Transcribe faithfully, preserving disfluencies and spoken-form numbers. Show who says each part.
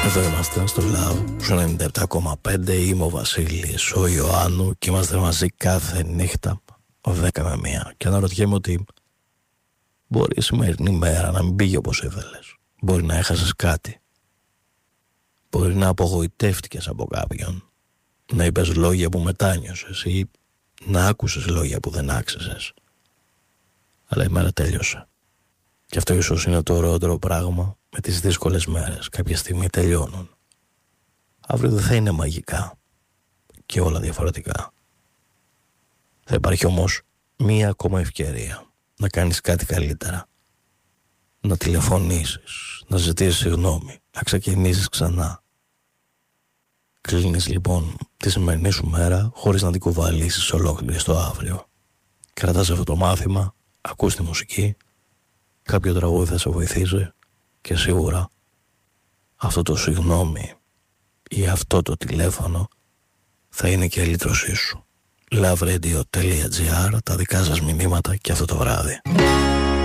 Speaker 1: Εδώ είμαστε στο Love, στο ενενήντα επτά κόμμα πέντε. Είμαι ο Βασίλης, ο Ιωάννου και είμαστε μαζί κάθε νύχτα δέκα με μία. Και αναρωτιέμαι ότι μπορεί η σημερινή μέρα να μην πήγε όπως ήθελες. Μπορεί να έχασες κάτι. Μπορεί να απογοητεύτηκες από κάποιον. Να είπες λόγια που μετάνιωσες ή να άκουσες λόγια που δεν άξιζες. Αλλά η μέρα τέλειωσε. Και αυτό ίσως είναι το ωραιότερο πράγμα με τις δύσκολες μέρες. Κάποια στιγμή τελειώνουν. Αύριο δεν θα είναι μαγικά και όλα διαφορετικά. Θα υπάρχει όμως μία ακόμα ευκαιρία να κάνεις κάτι καλύτερα. Να τηλεφωνήσεις, να ζητήσεις συγγνώμη, να ξεκινήσεις ξανά. Κλείνεις λοιπόν τη σημερινή σου μέρα χωρίς να την κουβαλήσεις ολόκληρη στο αύριο. Κρατάς αυτό το μάθημα, ακούς τη μουσική, κάποιο τραγούδι θα σε βοηθήσει και σίγουρα αυτό το συγγνώμη ή αυτό το τηλέφωνο θα είναι και η λύτρωσή σου. loveRadio.gr, τα δικά σας μηνύματα και αυτό το βράδυ.